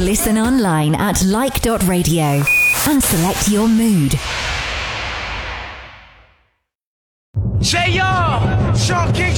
Listen online at like.radio and select your mood. JR, Sean King